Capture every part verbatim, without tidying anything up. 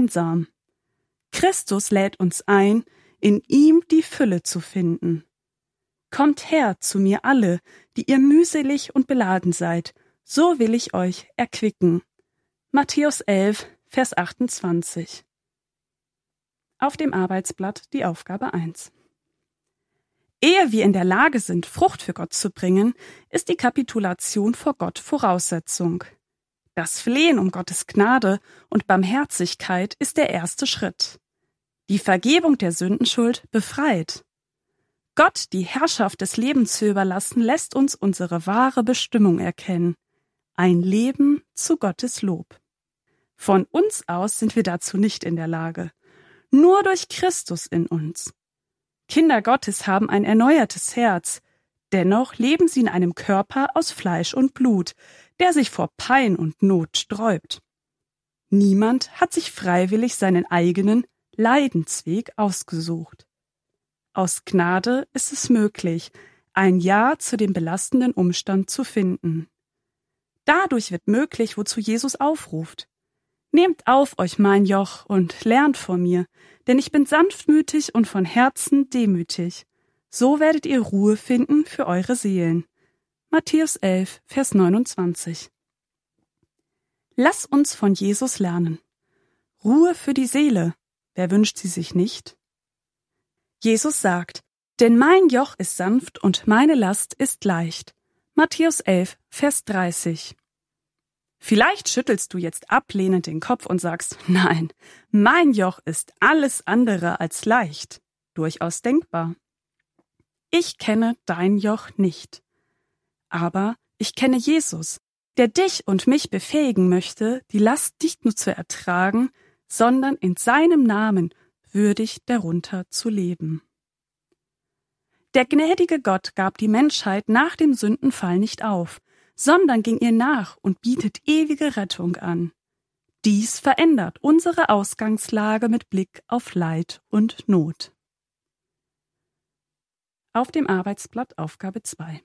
einsam. Christus lädt uns ein, in ihm die Fülle zu finden. Kommt her zu mir alle, die ihr mühselig und beladen seid, so will ich euch erquicken. Matthäus elf, Vers achtundzwanzig. Auf dem Arbeitsblatt die Aufgabe eins. Ehe wir in der Lage sind, Frucht für Gott zu bringen, ist die Kapitulation vor Gott Voraussetzung. Das Flehen um Gottes Gnade und Barmherzigkeit ist der erste Schritt. Die Vergebung der Sündenschuld befreit. Gott die Herrschaft des Lebens zu überlassen, lässt uns unsere wahre Bestimmung erkennen. Ein Leben zu Gottes Lob. Von uns aus sind wir dazu nicht in der Lage. Nur durch Christus in uns. Kinder Gottes haben ein erneuertes Herz. Dennoch leben sie in einem Körper aus Fleisch und Blut, der sich vor Pein und Not sträubt. Niemand hat sich freiwillig seinen eigenen Leidensweg ausgesucht. Aus Gnade ist es möglich, ein Ja zu dem belastenden Umstand zu finden. Dadurch wird möglich, wozu Jesus aufruft. Nehmt auf euch mein Joch und lernt von mir, denn ich bin sanftmütig und von Herzen demütig. So werdet ihr Ruhe finden für eure Seelen. Matthäus elf, Vers neunundzwanzig. Lass uns von Jesus lernen. Ruhe für die Seele. Wer wünscht sie sich nicht? Jesus sagt, denn mein Joch ist sanft und meine Last ist leicht. Matthäus elf, Vers dreißig. Vielleicht schüttelst du jetzt ablehnend den Kopf und sagst, nein, mein Joch ist alles andere als leicht. Durchaus denkbar. Ich kenne dein Joch nicht. Aber ich kenne Jesus, der dich und mich befähigen möchte, die Last nicht nur zu ertragen, sondern in seinem Namen würdig darunter zu leben. Der gnädige Gott gab die Menschheit nach dem Sündenfall nicht auf, sondern ging ihr nach und bietet ewige Rettung an. Dies verändert unsere Ausgangslage mit Blick auf Leid und Not. Auf dem Arbeitsblatt Aufgabe zwei.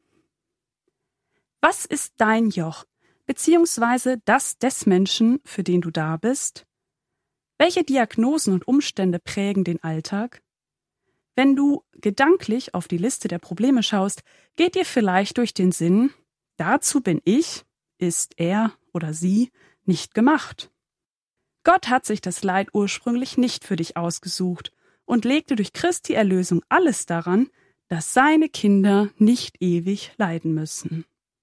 Was ist dein Joch, beziehungsweise das des Menschen, für den du da bist? Welche Diagnosen und Umstände prägen den Alltag? Wenn du gedanklich auf die Liste der Probleme schaust, geht dir vielleicht durch den Sinn, dazu bin ich, ist er oder sie, nicht gemacht. Gott hat sich das Leid ursprünglich nicht für dich ausgesucht und legte durch Christi Erlösung alles daran, dass seine Kinder nicht ewig leiden müssen.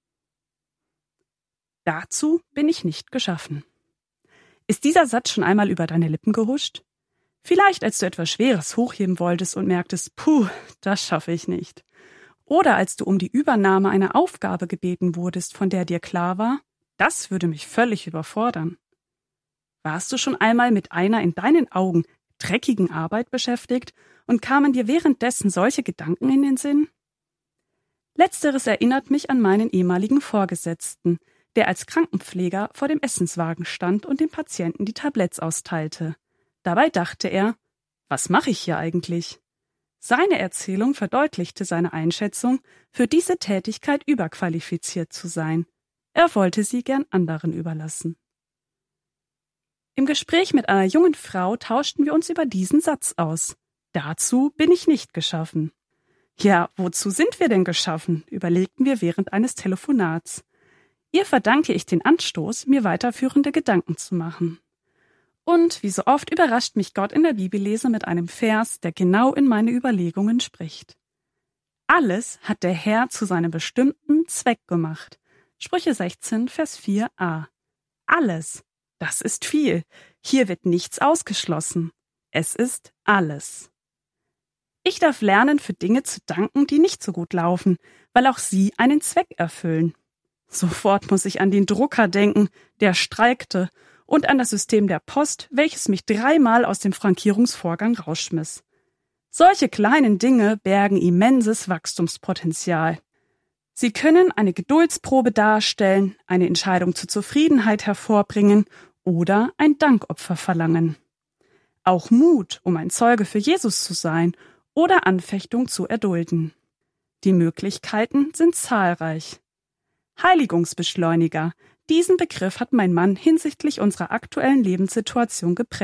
Dazu bin ich nicht geschaffen. Ist dieser Satz schon einmal über deine Lippen gehuscht? Vielleicht, als du etwas Schweres hochheben wolltest und merktest, puh, das schaffe ich nicht. Oder als du um die Übernahme einer Aufgabe gebeten wurdest, von der dir klar war, das würde mich völlig überfordern. Warst du schon einmal mit einer in deinen Augen dreckigen Arbeit beschäftigt und kamen dir währenddessen solche Gedanken in den Sinn? Letzteres erinnert mich an meinen ehemaligen Vorgesetzten, der als Krankenpfleger vor dem Essenswagen stand und dem Patienten die Tabletts austeilte. Dabei dachte er, was mache ich hier eigentlich? Seine Erzählung verdeutlichte seine Einschätzung, für diese Tätigkeit überqualifiziert zu sein. Er wollte sie gern anderen überlassen. Im Gespräch mit einer jungen Frau tauschten wir uns über diesen Satz aus. Dazu bin ich nicht geschaffen. Ja, wozu sind wir denn geschaffen? Überlegten wir während eines Telefonats. Ihr verdanke ich den Anstoß, mir weiterführende Gedanken zu machen. Und wie so oft überrascht mich Gott in der Bibellese mit einem Vers, der genau in meine Überlegungen spricht. Alles hat der Herr zu seinem bestimmten Zweck gemacht. Sprüche sechzehn, Vers vier a. Alles, das ist viel. Hier wird nichts ausgeschlossen. Es ist alles. Ich darf lernen, für Dinge zu danken, die nicht so gut laufen, weil auch sie einen Zweck erfüllen. Sofort muss ich an den Drucker denken, der streikte, und an das System der Post, welches mich dreimal aus dem Frankierungsvorgang rausschmiss. Solche kleinen Dinge bergen immenses Wachstumspotenzial. Sie können eine Geduldsprobe darstellen, eine Entscheidung zur Zufriedenheit hervorbringen oder ein Dankopfer verlangen. Auch Mut, um ein Zeuge für Jesus zu sein oder Anfechtung zu erdulden. Die Möglichkeiten sind zahlreich. Heiligungsbeschleuniger. Diesen Begriff hat mein Mann hinsichtlich unserer aktuellen Lebenssituation geprägt.